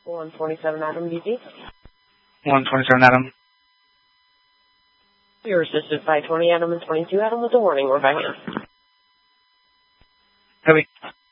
127 Adam, DP. 127 Adam. You're assisted by 20 Adam and 22 Adam with a warning. We're back in. Heavy.